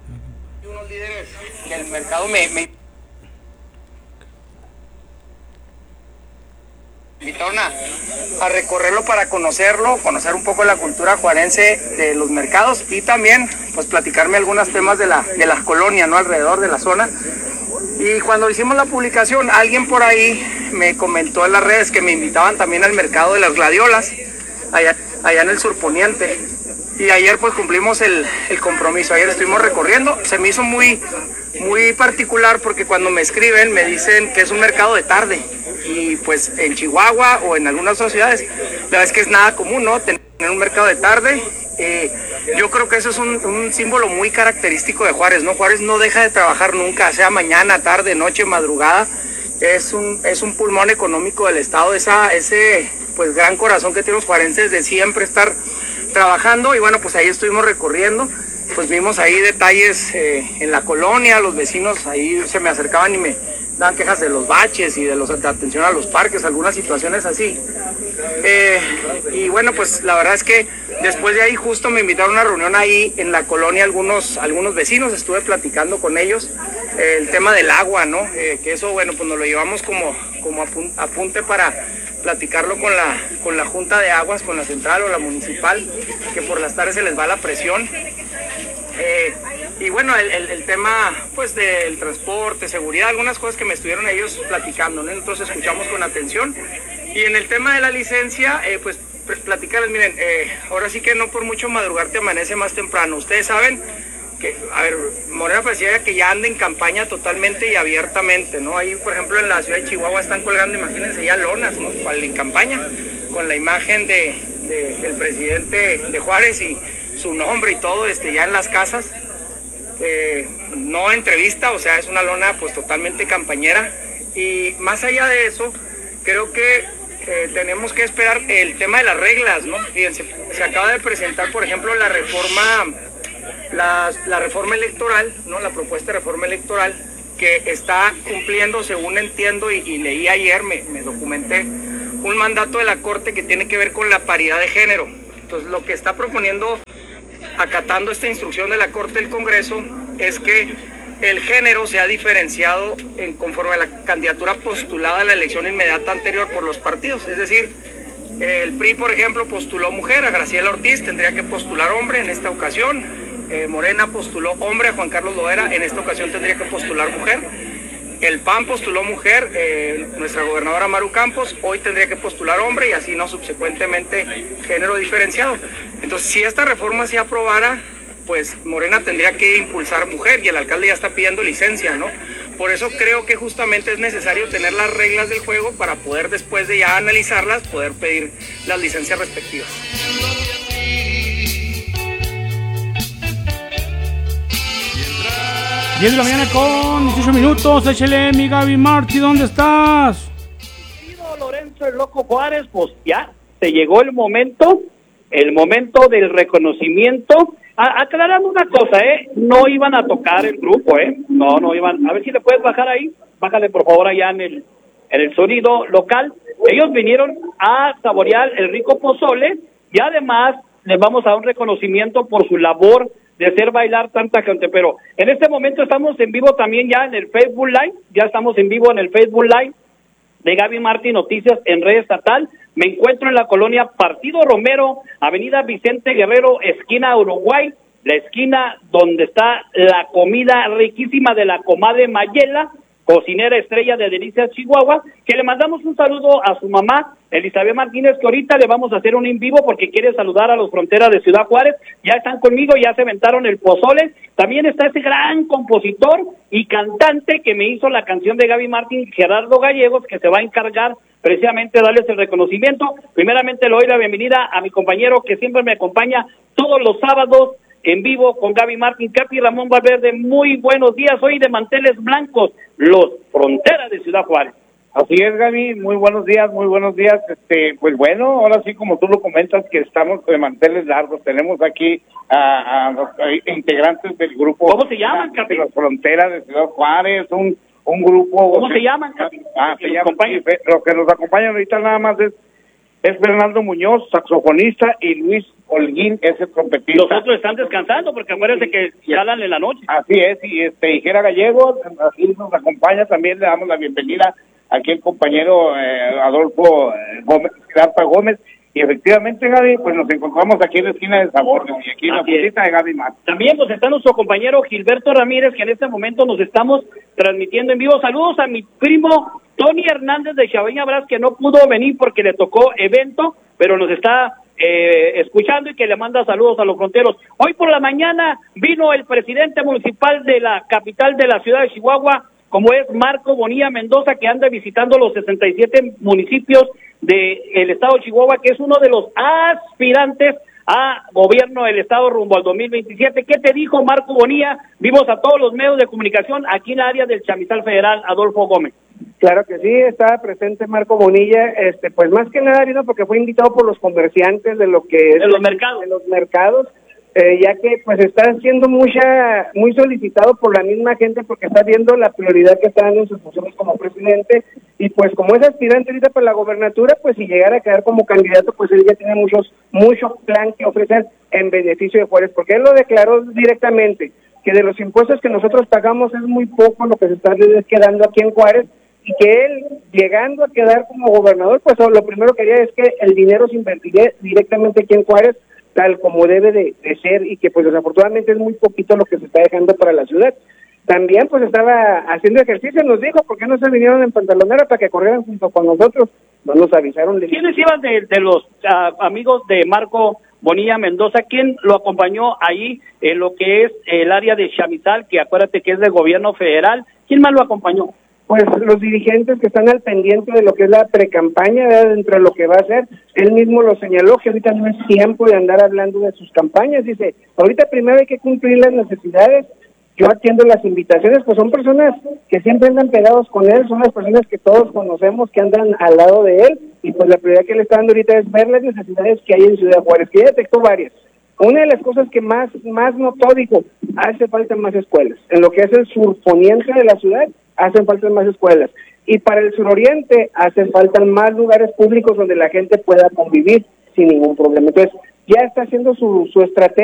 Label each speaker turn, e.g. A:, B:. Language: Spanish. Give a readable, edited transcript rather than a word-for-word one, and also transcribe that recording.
A: Unos líderes del mercado me invitaron a recorrerlo para conocerlo, conocer un poco la cultura juarense de los mercados y también pues platicarme algunos temas de las colonias, ¿no? Alrededor de la zona. Y cuando hicimos la publicación, alguien por ahí me comentó en las redes que me invitaban también al mercado de las gladiolas, allá en el surponiente. Y ayer pues cumplimos el compromiso, ayer estuvimos recorriendo, se me hizo muy particular porque cuando me escriben me dicen que es un mercado de tarde. Y pues en Chihuahua o en algunas otras ciudades, la verdad es que es nada común, ¿no? Tener un mercado de tarde. Yo creo que eso es un símbolo muy característico de Juárez, ¿no? Juárez no deja de trabajar nunca, sea mañana, tarde, noche, madrugada. Es un pulmón económico del estado, ese pues gran corazón que tienen los juarenses de siempre estar trabajando. Y bueno, pues ahí estuvimos recorriendo, pues vimos ahí detalles en la colonia, los vecinos ahí se me acercaban y me dan quejas de los baches y de atención a los parques, algunas situaciones así. Y bueno, pues la verdad es que después de ahí justo me invitaron a una reunión ahí en la colonia, algunos vecinos, estuve platicando con ellos, el tema del agua, ¿no? Que eso, bueno, pues nos lo llevamos como apunte para platicarlo con la Junta de Aguas, con la central o la municipal, que por las tardes se les va la presión. Y bueno, el tema pues del transporte, seguridad, algunas cosas que me estuvieron ellos platicando, ¿no? Entonces escuchamos con atención. Y en el tema de la licencia, pues platicarles, miren, ahora sí que no por mucho madrugar te amanece más temprano. Ustedes saben que, a ver, Morena parecía que ya anda en campaña totalmente y abiertamente, ¿no? Ahí, por ejemplo, en la ciudad de Chihuahua están colgando, imagínense, ya lonas, ¿no? En campaña, con la imagen del presidente de Juárez y su nombre y todo, ya en las casas. No entrevista, o sea, es una lona pues totalmente campañera. Y más allá de eso, creo que tenemos que esperar el tema de las reglas, ¿no? Fíjense, se acaba de presentar, por ejemplo, la reforma electoral, ¿no? La propuesta de reforma electoral que está cumpliendo, según entiendo y leí ayer, me documenté, un mandato de la Corte que tiene que ver con la paridad de género. Entonces, lo que está proponiendo, acatando esta instrucción de la Corte del Congreso, es que el género sea diferenciado conforme a la candidatura postulada a la elección inmediata anterior por los partidos. Es decir, el PRI, por ejemplo, postuló mujer a Graciela Ortiz, tendría que postular hombre en esta ocasión. Morena postuló hombre a Juan Carlos Loera, en esta ocasión tendría que postular mujer. El PAN postuló mujer, nuestra gobernadora Maru Campos, hoy tendría que postular hombre y así no subsecuentemente género diferenciado. Entonces, si esta reforma se aprobara, pues Morena tendría que impulsar mujer y el alcalde ya está pidiendo licencia, ¿no? Por eso creo que justamente es necesario tener las reglas del juego para poder, después de ya analizarlas, poder pedir las licencias respectivas.
B: 10 de la mañana con 18 minutos. Échale, mi Gaby Martí, ¿dónde estás?
C: Lorenzo el Loco Juárez, pues ya se llegó el momento del reconocimiento. Aclarando una cosa, no iban a tocar el grupo, no iban. A ver si le puedes bajar ahí, bájale por favor allá en el sonido local. Ellos vinieron a saborear el rico pozole y además les vamos a dar un reconocimiento por su labor de hacer bailar tanta gente. Pero en este momento estamos en vivo también ya en el Facebook Live, de Gaby Martí Noticias en Red Estatal. Me encuentro en la colonia Partido Romero, avenida Vicente Guerrero, esquina Uruguay, la esquina donde está la comida riquísima de la comadre Mayela, cocinera estrella de Delicias Chihuahua, que le mandamos un saludo a su mamá, Elizabeth Martínez, que ahorita le vamos a hacer un en vivo porque quiere saludar a los fronteras de Ciudad Juárez. Ya están conmigo, ya se aventaron el pozole. También está ese gran compositor y cantante que me hizo la canción de Gaby Martín, Gerardo Gallegos, que se va a encargar precisamente de darles el reconocimiento. Primeramente le doy la bienvenida a mi compañero que siempre me acompaña todos los sábados en vivo con Gaby Martín, Capi Ramón Valverde. Muy buenos días, hoy de manteles blancos, los fronteras de Ciudad Juárez.
D: Así es, Gaby, muy buenos días. Pues bueno, ahora sí, como tú lo comentas, que estamos de manteles largos, tenemos aquí a los integrantes del grupo.
C: ¿Cómo se llaman, Capi?
D: De las fronteras de Ciudad Juárez, un grupo.
C: ¿Cómo se llaman, Capi?
D: Se llaman, los que nos acompañan ahorita nada más es es Fernando Muñoz, saxofonista, y Luis Holguín es el trompetista.
C: Los otros están descansando porque acuérdense que jalan en la noche.
D: Así es, y Jera Gallego, así nos acompaña, también le damos la bienvenida aquí el compañero Adolfo Gómez, y efectivamente, Gaby, pues nos encontramos aquí en la esquina de Sabores, y aquí en la oficina de Gaby Mata.
C: También pues está nuestro compañero Gilberto Ramírez, que en este momento nos estamos transmitiendo en vivo. Saludos a mi primo Tony Hernández de Chaveña Brás, que no pudo venir porque le tocó evento, pero nos está escuchando y que le manda saludos a los fronteros. Hoy por la mañana vino el presidente municipal de la capital de la ciudad de Chihuahua, como es Marco Bonilla Mendoza, que anda visitando los 67 municipios del estado de Chihuahua, que es uno de los aspirantes a gobierno del estado rumbo al 2027. ¿Qué te dijo Marco Bonilla? Vimos a todos los medios de comunicación aquí en la área del Chamizal Federal, Adolfo Gómez.
E: Claro que sí, estaba presente Marco Bonilla, pues más que nada vino porque fue invitado por los comerciantes de lo que es
C: de los mercados,
E: ya que pues está siendo muy solicitado por la misma gente porque está viendo la prioridad que está dando en sus funciones como presidente, y pues como es aspirante ahorita para la gobernatura, pues si llegara a quedar como candidato, pues él ya tiene mucho plan que ofrecer en beneficio de Juárez, porque él lo declaró directamente, que de los impuestos que nosotros pagamos es muy poco lo que se está quedando aquí en Juárez, y que él, llegando a quedar como gobernador, pues lo primero que haría es que el dinero se invertiría directamente aquí en Juárez, tal como debe de ser, y que pues desafortunadamente es muy poquito lo que se está dejando para la ciudad. También pues estaba haciendo ejercicio, nos dijo, ¿por qué no se vinieron en pantalonera para que corrieran junto con nosotros? No nos avisaron.
C: ¿Quiénes iban de los amigos de Marco Bonilla Mendoza? ¿Quién lo acompañó ahí en lo que es el área de Chamizal, que acuérdate que es del gobierno federal? ¿Quién más lo acompañó?
E: Pues los dirigentes que están al pendiente de lo que es la precampaña, dentro de lo que va a hacer. Él mismo lo señaló, que ahorita no es tiempo de andar hablando de sus campañas. Dice, ahorita primero hay que cumplir las necesidades. Yo atiendo las invitaciones, pues son personas que siempre andan pegados con él, son las personas que todos conocemos, que andan al lado de él, y pues la prioridad que le está dando ahorita es ver las necesidades que hay en Ciudad Juárez, que ya detectó varias. Una de las cosas que más notó, dijo, hace falta más escuelas. En lo que es el surponiente de la ciudad, hacen falta más escuelas. Y para el suroriente, hacen falta más lugares públicos donde la gente pueda convivir sin ningún problema. Entonces, ya está haciendo su estrategia.